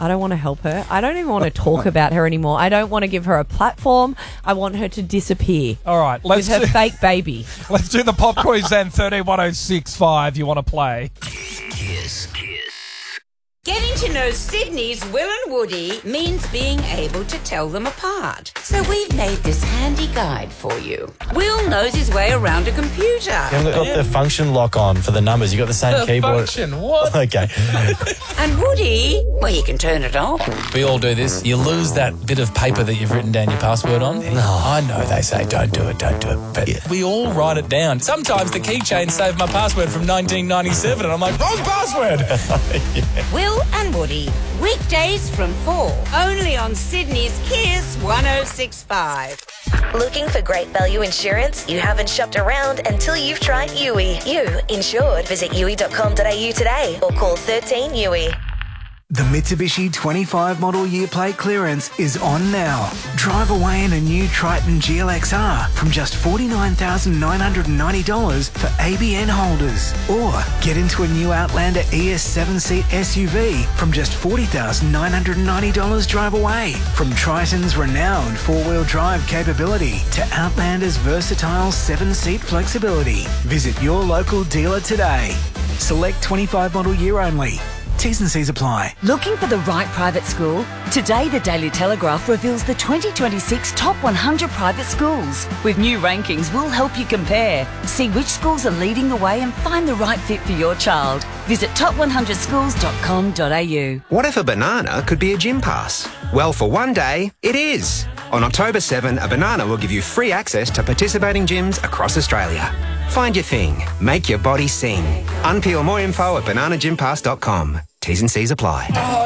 I don't want to help her. I don't even want to talk about her anymore. I don't want to give her a platform. I want her to disappear. All right. With her fake baby. Let's do the pop quiz then. 131065. You want to play? Kiss. Getting to know Sydney's Will and Woody means being able to tell them apart. So we've made this handy guide for you. Will knows his way around a computer. You haven't got the function lock on for the numbers. You got the same keyboard. Function, what? Okay. And Woody, well, he can turn it off. We all do this. You lose that bit of paper that you've written down your password on. I know they say don't do it. But we all write it down. Sometimes the keychain saved my password from 1997 and I'm like, wrong password. Will and Woody, weekdays from 4, only on Sydney's Kiss 1065. Looking for great value insurance? You haven't shopped around until you've tried Yui. You insured. Visit yui.com.au today or call 13 Yui. The Mitsubishi 25 model year plate clearance is on now. Drive away in a new Triton GLXR from just $49,990 for ABN holders. Or get into a new Outlander ES 7-seat SUV from just $40,990 drive away. From Triton's renowned four-wheel drive capability to Outlander's versatile 7-seat flexibility. Visit your local dealer today. Select 25 model year only. T's and C's apply. Looking for the right private school? Today, the Daily Telegraph reveals the 2026 top 100 private schools. With new rankings, we'll help you compare. See which schools are leading the way and find the right fit for your child. Visit top100schools.com.au. What if a banana could be a gym pass? Well, for one day, it is. On October 7, a banana will give you free access to participating gyms across Australia. Find your thing. Make your body sing. Unpeel more info at bananagympass.com. T's and C's apply.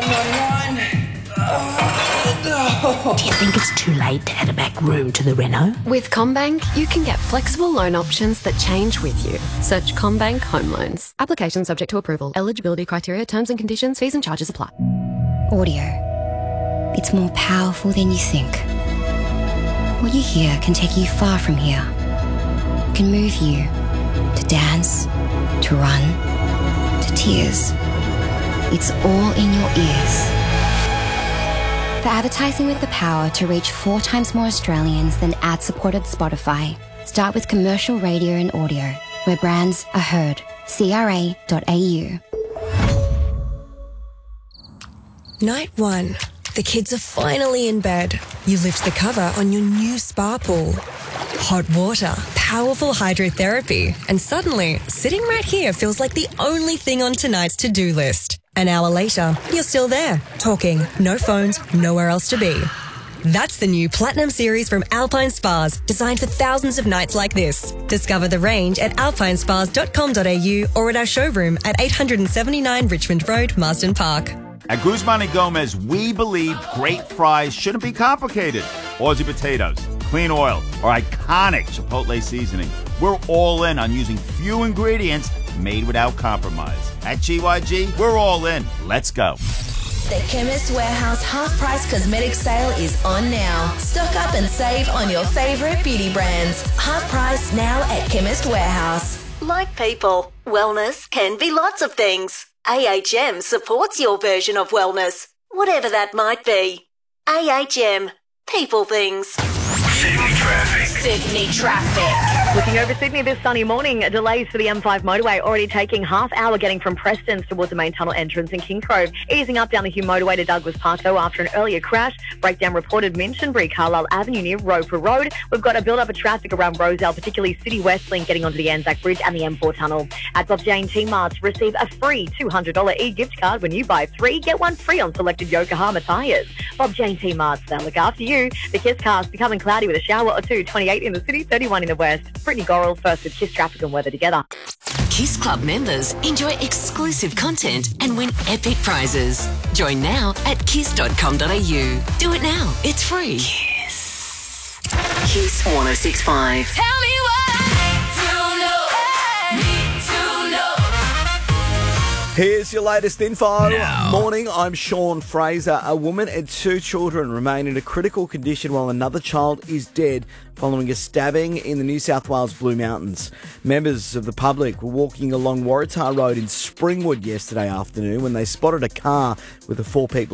Do you think it's too late to add a back room to the reno? With CommBank, you can get flexible loan options that change with you. Search CommBank Home Loans. Application subject to approval. Eligibility criteria, terms and conditions, fees and charges apply. Audio. It's more powerful than you think. What you hear can take you far from here. It can move you to dance, to run, to tears. It's all in your ears. For advertising with the power to reach 4 times more Australians than ad-supported Spotify, start with commercial radio and audio, where brands are heard. CRA.au. Night 1. The kids are finally in bed. You lift the cover on your new spa pool. Hot water, powerful hydrotherapy, and suddenly, sitting right here feels like the only thing on tonight's to-do list. An hour later, you're still there, talking, no phones, nowhere else to be. That's the new Platinum Series from Alpine Spas, designed for thousands of nights like this. Discover the range at alpinespas.com.au or at our showroom at 879 Richmond Road, Marsden Park. At Guzman y Gomez, we believe great fries shouldn't be complicated. Aussie potatoes, clean oil, or iconic Chipotle seasoning. We're all in on using few ingredients made without compromise. At GYG, we're all in. Let's go. The Chemist Warehouse half-price cosmetic sale is on now. Stock up and save on your favourite beauty brands. Half price now at Chemist Warehouse. Like people, wellness can be lots of things. AHM supports your version of wellness, whatever that might be. AHM. People things. Sydney traffic. Sydney traffic. Looking over Sydney this sunny morning, delays for the M5 motorway already taking half hour getting from Preston's towards the main tunnel entrance in Kingsgrove. Easing up down the Hume motorway to Douglas Park though after an earlier crash. Breakdown reported Minchinbury, Carlisle Avenue near Roper Road. We've got a build-up of traffic around Roselle, particularly City West Link getting onto the Anzac Bridge and the M4 tunnel. At Bob Jane T-Marts, receive a free $200 e-gift card when you buy 3, get 1 free on selected Yokohama tyres. Bob Jane T-Marts, they'll look after you. The Kiss cast becoming cloudy with a shower or two, 28 in the city, 31 in the west. Brittany Gorrell first with Kiss traffic and weather together. Kiss Club members enjoy exclusive content and win epic prizes. Join now at kiss.com.au. Do it now. It's free. Kiss. Kiss 1065. Tell me Here's your latest info. Now. Morning, I'm Sean Fraser. A woman and 2 children remain in a critical condition while another child is dead following a stabbing in the New South Wales Blue Mountains. Members of the public were walking along Waratah Road in Springwood yesterday afternoon when they spotted a car with the 4 people